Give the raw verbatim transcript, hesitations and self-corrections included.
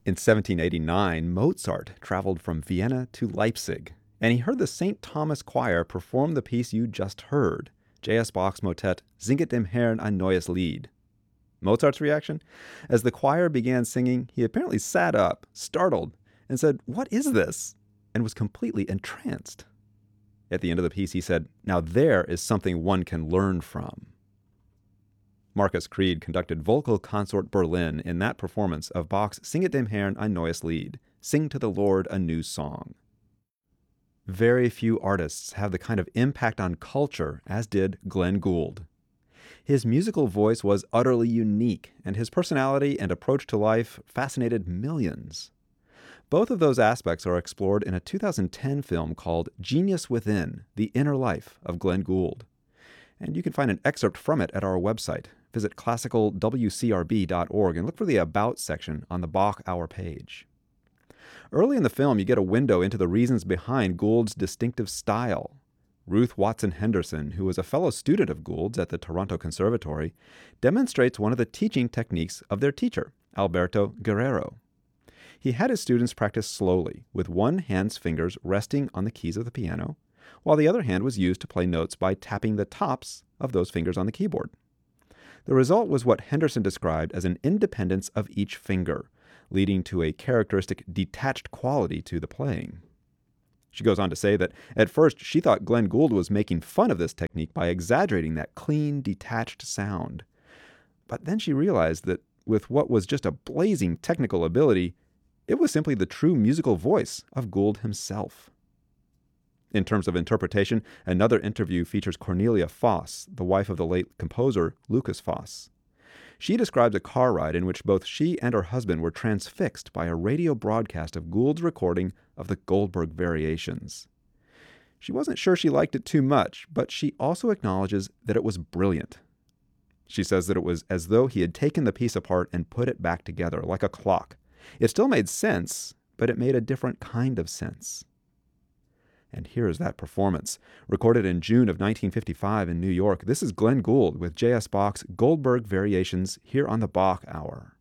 In seventeen eighty-nine, Mozart traveled from Vienna to Leipzig, and he heard the Saint Thomas Choir perform the piece you just heard, J S. Bach's motet Singet dem Herrn ein neues Lied. Mozart's reaction? As the choir began singing, he apparently sat up, startled, and said, "What is this?" and was completely entranced. At the end of the piece, he said, "Now there is something one can learn from." Marcus Creed conducted Vocal Consort Berlin in that performance of Bach's Singet dem Herrn ein neues Lied, Sing to the Lord a New Song. Very few artists have the kind of impact on culture as did Glenn Gould. His musical voice was utterly unique, and his personality and approach to life fascinated millions. Both of those aspects are explored in a two thousand ten film called Genius Within, The Inner Life of Glenn Gould. And you can find an excerpt from it at our website. Visit classical w c r b dot org and look for the About section on the Bach Hour page. Early in the film, you get a window into the reasons behind Gould's distinctive style. Ruth Watson Henderson, who was a fellow student of Gould's at the Toronto Conservatory, demonstrates one of the teaching techniques of their teacher, Alberto Guerrero. He had his students practice slowly, with one hand's fingers resting on the keys of the piano, while the other hand was used to play notes by tapping the tops of those fingers on the keyboard. The result was what Henderson described as an independence of each finger, leading to a characteristic detached quality to the playing. She goes on to say that at first she thought Glenn Gould was making fun of this technique by exaggerating that clean, detached sound. But then she realized that with what was just a blazing technical ability, it was simply the true musical voice of Gould himself. In terms of interpretation, another interview features Cornelia Foss, the wife of the late composer Lukas Foss. She describes a car ride in which both she and her husband were transfixed by a radio broadcast of Gould's recording of the Goldberg Variations. She wasn't sure she liked it too much, but she also acknowledges that it was brilliant. She says that it was as though he had taken the piece apart and put it back together, like a clock. It still made sense, but it made a different kind of sense. And here is that performance. Recorded in June of nineteen fifty-five in New York, this is Glenn Gould with J S. Bach's Goldberg Variations here on the Bach Hour.